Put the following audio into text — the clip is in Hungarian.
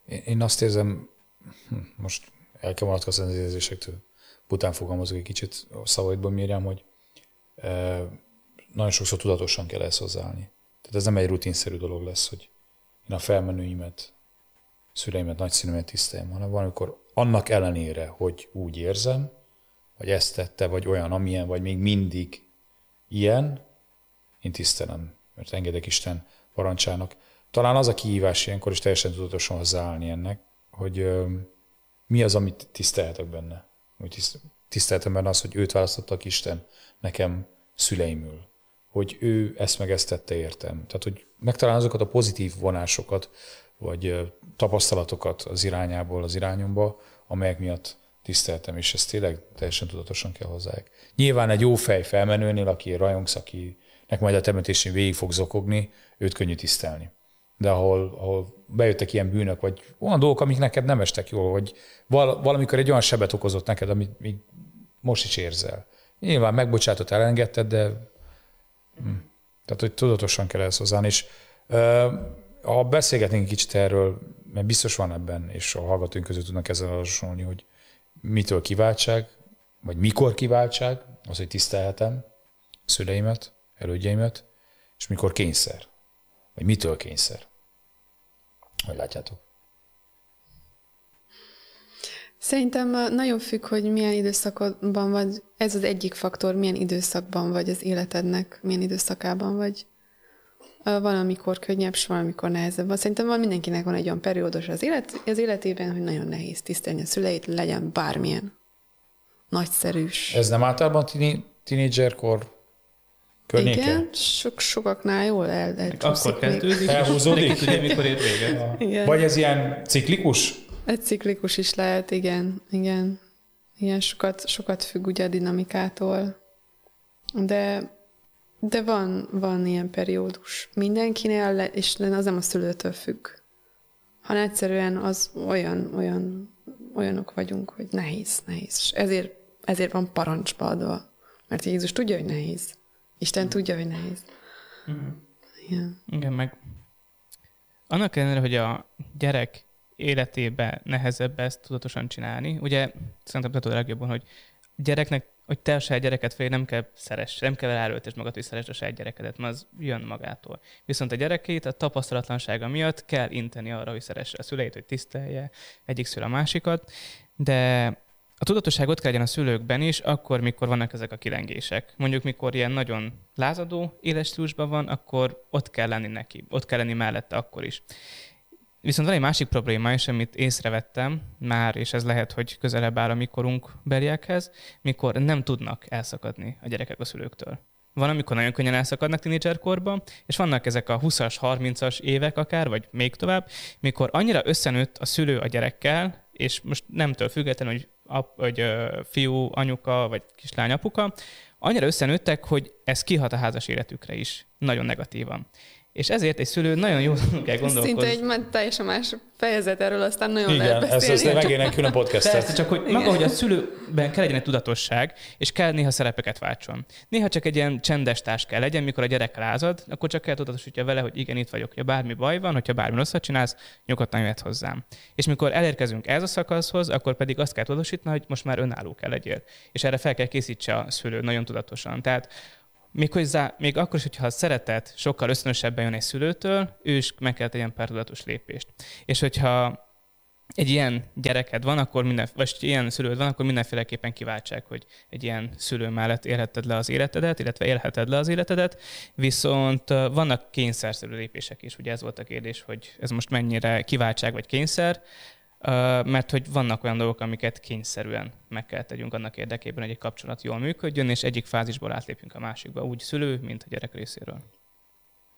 Én azt érzem, most el kell vonatkozni az érzésektől, után fogalmazok egy kicsit a szavaidban, Miriam, hogy nagyon sokszor tudatosan kell ezt hozzáállni. Tehát ez nem egy rutinszerű dolog lesz, hogy én a felmenőimet, szüleimet, nagyszülőmet tiszteljem, hanem valamikor annak ellenére, hogy úgy érzem, vagy ezt tette, vagy olyan, amilyen, vagy még mindig ilyen, én tisztelem, mert engedek Isten parancsának. Talán az a kihívás ilyenkor is teljesen tudatosan hozzáállni ennek, hogy mi az, amit tisztelhetek benne. Tiszteltem benne az, hogy őt választottak Isten nekem szüleimül. Hogy ő ezt meg ezt tette értem. Tehát, hogy megtalálni azokat a pozitív vonásokat, vagy tapasztalatokat az irányából, az irányomba, amelyek miatt tiszteltem, és ezt tényleg teljesen tudatosan kell hozzájuk. Nyilván egy jó fej felmenőnél, aki rajongsz, akinek majd a temetésén végig fog zokogni, őt könnyű tisztelni. De ahol bejöttek ilyen bűnök, vagy olyan dolgok, amik neked nem estek jól, vagy valamikor egy olyan sebet okozott neked, amit még most is érzel. Nyilván megbocsátott, elengedted, de tehát, hogy tudatosan kell ezt hozzá. És ha beszélgetnénk kicsit erről, mert biztos van ebben, és a hallgatóink között tudnak ezzel hasonlni, hogy mitől kiváltság, vagy mikor kiváltság, az, hogy tisztelhetem szüleimet, elődjeimet, és mikor kényszer, vagy mitől kényszer. Hogy látjátok? Szerintem nagyon függ, hogy milyen időszakban vagy. Ez az egyik faktor, milyen időszakban vagy az életednek, milyen időszakában vagy. Valamikor könnyebb, és valamikor nehezebb van. Szerintem mindenkinek van egy olyan periódus az életében, hogy nagyon nehéz tisztelni a szüleit, legyen bármilyen nagyszerűs. Ez nem általában tinédzserkor környéke? Igen, sokaknál jól elcsúszik. Akkor kezdődik, elhúzódik. és tudja, mikor ér véget. Igen. Vagy ez ilyen ciklikus? Egy ciklikus is lehet, igen. Igen, sokat függ ugye a dinamikától. De van ilyen periódus. Mindenkinél, és az nem a szülőtől függ. hanem egyszerűen az olyanok vagyunk, hogy nehéz. És ezért van parancsba adva. Mert Jézus tudja, hogy nehéz. Isten tudja, hogy nehéz. Igen, meg annak ellenére, hogy a gyerek életében nehezebb ezt tudatosan csinálni, ugye szerintem tudod a legjobban, hogy gyereknek, hogy te a saját gyereket fél, nem kell ráöltesd magad, hogy szeresd a saját gyerekedet, mert az jön magától. Viszont a gyerekét a tapasztalatlansága miatt kell inteni arra, hogy szeresse a szüleit, hogy tisztelje egyik szül a másikat, de a tudatosság ott kell legyen a szülőkben is, akkor, mikor vannak ezek a kilengések. Mondjuk, mikor ilyen nagyon lázadó életstílusban van, akkor ott kell lenni neki, ott kell lenni mellette akkor is. Viszont van egy másik probléma is, amit észrevettem már, és ez lehet, hogy közelebb áll a mi korunk beliekhez, mikor nem tudnak elszakadni a gyerekek a szülőktől. Van, amikor nagyon könnyen elszakadnak tínédzserkorban, és vannak ezek a 20-as, 30-as évek akár, vagy még tovább, mikor annyira összenőtt a szülő a gyerekkel, és most nemtől függetlenül, hogy fiú, anyuka, vagy kislány, apuka, annyira összenőttek, hogy ez kihat a házas életükre is, nagyon negatívan. És ezért egy szülő nagyon jól kell gondolkozni. Szinte egy teljesen más fejezet erről, aztán nagyon igen, lehet beszélni. Igen, ezt megint egy külön podcastet. Persze, csak hogy maga, hogy a szülőben kell legyen egy tudatosság, és kell néha szerepeket váltson. Néha csak egy ilyen csendes társ kell legyen, mikor a gyerek lázad, akkor csak kell tudatosítja vele, hogy igen, itt vagyok, hogyha bármi baj van, hogyha bármi rosszat csinálsz, nyugodtan jöhet hozzám. És mikor elérkezünk ez a szakaszhoz, akkor pedig azt kell tudatosítani, hogy most már önálló kell legyél. És erre fel kell készítse a szülő nagyon tudatosan. Tehát még akkor is, hogyha a szeretet sokkal ösztönösebben jön egy szülőtől, ő is meg kell tegyen pár tudatos lépést. És hogyha egy ilyen gyereked van, vagy ilyen szülőd van, akkor mindenféleképpen kiváltság, hogy egy ilyen szülő mellett élheted le az életedet, illetve élheted le az életedet, viszont vannak kényszerszerű lépések is. Ugye ez volt a kérdés, hogy ez most mennyire kiváltság vagy kényszer, mert hogy vannak olyan dolgok, amiket kényszerűen meg kell tegyünk annak érdekében, hogy egy kapcsolat jól működjön, és egyik fázisból átlépjünk a másikba, úgy szülő, mint a gyerek részéről.